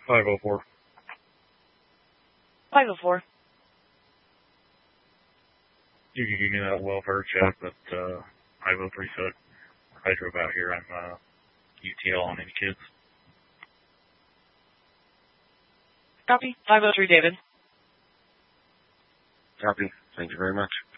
504. 504. You can give me that welfare check that 503 said. I drove out here. I'm UTL on any kids. Copy. 503, David. Copy. Thank you very much.